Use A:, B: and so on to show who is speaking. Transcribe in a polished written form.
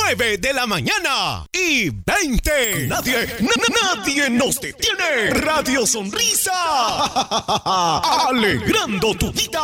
A: 9:20. Nadie nos detiene. Radio Sonrisa. Alegrando tu vida.